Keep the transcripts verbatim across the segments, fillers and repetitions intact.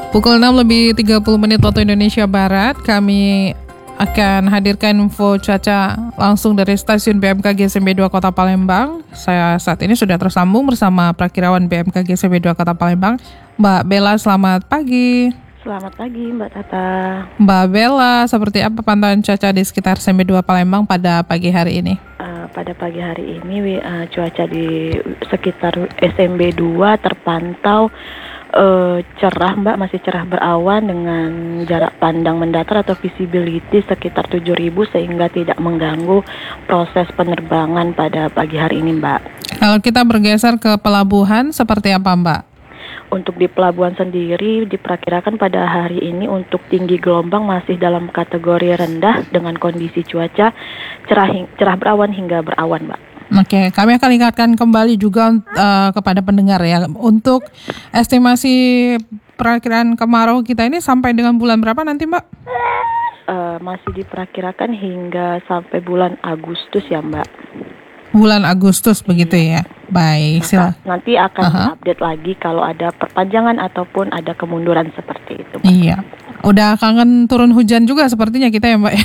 Pukul enam lebih tiga puluh menit waktu Indonesia Barat, kami akan hadirkan info cuaca langsung dari stasiun B M K G S M B dua Kota Palembang. Saya saat ini sudah tersambung bersama Prakirawan B M K G S M B dua Kota Palembang, Mbak Bella. Selamat pagi. Selamat pagi Mbak Tata. Mbak Bella, seperti apa pantauan cuaca di sekitar S M B dua Palembang pada pagi hari ini? Uh, pada pagi hari ini uh, cuaca di sekitar S M B dua terpantau Uh, cerah Mbak, masih cerah berawan dengan jarak pandang mendatar atau visibility sekitar tujuh ribu sehingga tidak mengganggu proses penerbangan pada pagi hari ini Mbak. Kalau kita bergeser ke pelabuhan seperti apa Mbak? Untuk di pelabuhan sendiri diperkirakan pada hari ini untuk tinggi gelombang masih dalam kategori rendah dengan kondisi cuaca cerah, cerah berawan hingga berawan Mbak. Oke, kami akan ingatkan kembali juga uh, kepada pendengar ya, untuk estimasi perakiraan kemarau kita ini sampai dengan bulan berapa nanti Mbak? Uh, masih diperkirakan hingga sampai bulan Agustus ya Mbak. Bulan Agustus begitu ya. Baik, sila. Nanti akan uh-huh. update lagi kalau ada perpanjangan ataupun ada kemunduran seperti itu Mbak. Iya. Udah kangen turun hujan juga sepertinya kita ya Mbak.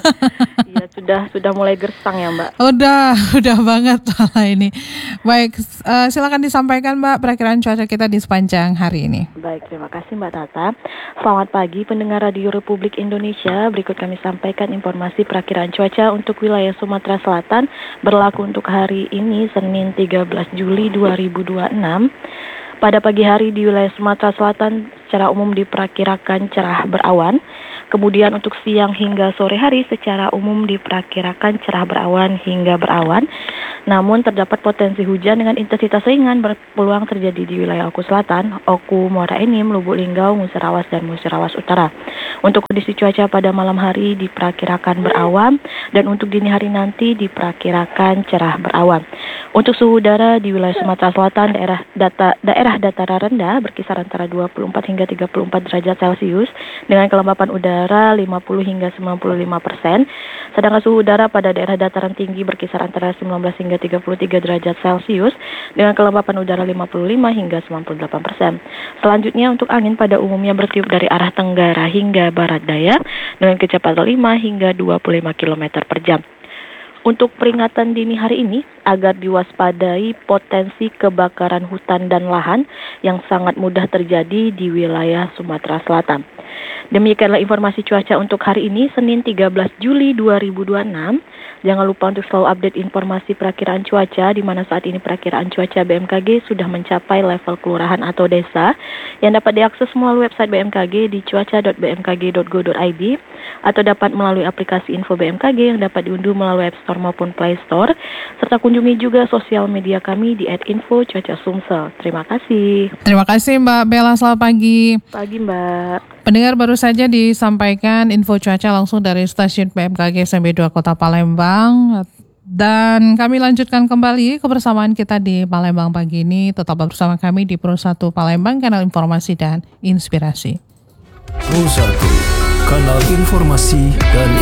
Iya, sudah sudah mulai gersang ya Mbak. Udah, udah banget malah ini. Baik, uh, silakan disampaikan Mbak perakiraan cuaca kita di sepanjang hari ini. Baik, terima kasih Mbak Tata. Selamat pagi pendengar Radio Republik Indonesia. Berikut kami sampaikan informasi perakiraan cuaca untuk wilayah Sumatera Selatan berlaku untuk hari ini Senin tiga belas Juli dua ribu dua puluh enam. Pada pagi hari di wilayah Sumatera Selatan secara umum diperkirakan cerah berawan. Kemudian untuk siang hingga sore hari secara umum diperkirakan cerah berawan hingga berawan. Namun terdapat potensi hujan dengan intensitas ringan berpeluang terjadi di wilayah Oku Selatan, Oku Muara Enim, Lubuk Linggau, Musirawas dan Musirawas Utara. Untuk kondisi cuaca pada malam hari diperkirakan berawan dan untuk dini hari nanti diperkirakan cerah berawan. Untuk suhu udara di wilayah Sumatera Selatan daerah data, daerah dataran rendah berkisar antara dua puluh empat hingga tiga puluh empat derajat Celcius dengan kelembapan udara lima puluh hingga sembilan puluh lima persen. Sedangkan suhu udara pada daerah dataran tinggi berkisar antara sembilan belas hingga tiga puluh tiga derajat Celcius dengan kelembapan udara lima puluh lima hingga sembilan puluh delapan persen. Selanjutnya untuk angin pada umumnya bertiup dari arah tenggara hingga barat daya dengan kecepatan lima hingga dua puluh lima kilometer per jam. Untuk peringatan dini hari ini, agar diwaspadai potensi kebakaran hutan dan lahan yang sangat mudah terjadi di wilayah Sumatera Selatan. Demikianlah informasi cuaca untuk hari ini, Senin tiga belas Juli dua ribu dua puluh enam. Jangan lupa untuk selalu update informasi perakiraan cuaca, di mana saat ini perakiraan cuaca B M K G sudah mencapai level kelurahan atau desa, yang dapat diakses melalui website B M K G di cuaca dot b m k g dot go dot i d atau dapat melalui aplikasi Info B M K G yang dapat diunduh melalui App Store maupun Play Store, serta kunjungi juga sosial media kami di et info cuaca sumsel. Terima kasih. Terima kasih Mbak Bella, selamat pagi. Pagi Mbak. Pendengar, baru saja disampaikan info cuaca langsung dari stasiun B M K G S M B dua Kota Palembang. Dan kami lanjutkan kembali kebersamaan kita di Palembang pagi ini. Tetap bersama kami di Pro satu Palembang, kanal informasi dan inspirasi. Pro satu, kanal informasi dan